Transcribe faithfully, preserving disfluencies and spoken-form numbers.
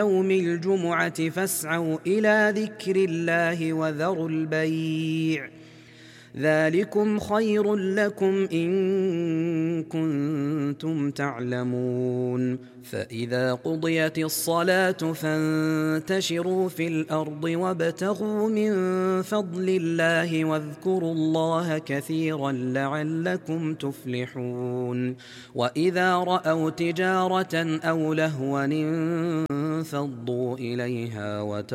يوم الجمعة فاسعوا إلى ذكر الله وذروا البيع ذلكم خير لكم إن كنتم تعلمون. فإذا قضيت الصلاة فانتشروا في الأرض وابتغوا من فضل الله واذكروا الله كثيرا لعلكم تفلحون. وإذا رأوا تجارة أو لهوا انفضوا إليها